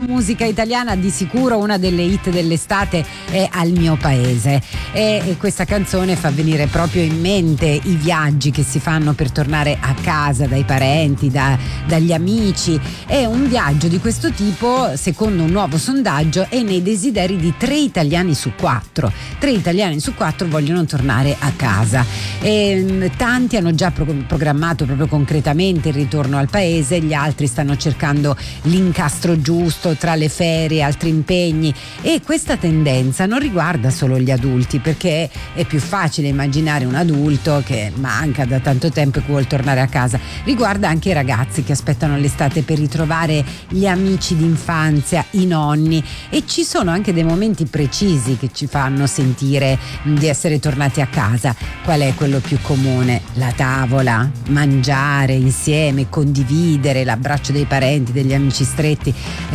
musica italiana, di sicuro una delle hit dell'estate è Al mio paese, e questa canzone fa venire proprio in mente i viaggi che si fanno per tornare a casa dai parenti, dagli amici. È un viaggio di questo tipo, secondo un nuovo sondaggio, è nei desideri di 3 italiani su 4. 3 italiani su 4 vogliono tornare a casa, e tanti hanno già programmato proprio concretamente il ritorno al paese, gli altri stanno cercando l'incastro giusto tra le ferie, altri impegni. E questa tendenza non riguarda solo gli adulti, perché è più facile immaginare un adulto che manca da tanto tempo e che vuole tornare a casa. Riguarda anche i ragazzi che aspettano l'estate per ritrovare gli amici d'infanzia, i nonni, e ci sono anche dei momenti precisi che ci fanno sentire di essere tornati a casa. Qual è quello più comune? La tavola, mangiare insieme, condividere, l'abbraccio dei parenti, degli amici stretti,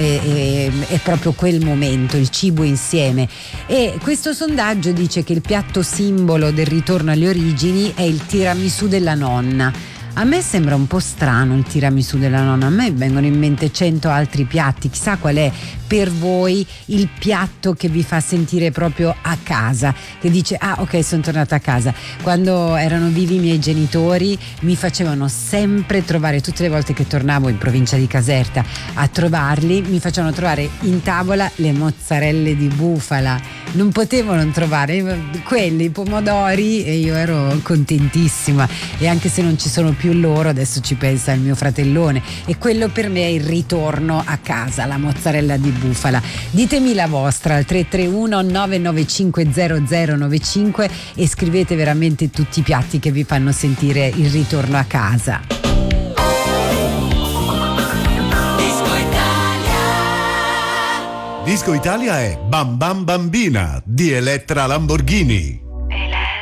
è proprio quel momento, il cibo insieme. E questo sondaggio dice che il piatto simbolo del ritorno alle origini è il tiramisù della nonna. A me sembra un po' strano il tiramisù della nonna, a me vengono in mente 100 altri piatti. Chissà qual è per voi il piatto che vi fa sentire proprio a casa, che dice ah ok, sono tornata a casa. Quando erano vivi i miei genitori mi facevano sempre trovare, tutte le volte che tornavo in provincia di Caserta a trovarli, mi facevano trovare in tavola le mozzarelle di bufala, non potevo non trovare quelli, i pomodori, e io ero contentissima. E anche se non ci sono più loro, adesso ci pensa il mio fratellone, e quello per me è il ritorno a casa, la mozzarella di bufala. Ditemi la vostra al 331 995 0095 e scrivete veramente tutti i piatti che vi fanno sentire il ritorno a casa. Disco Italia è Bam Bam Bambina di Elettra Lamborghini.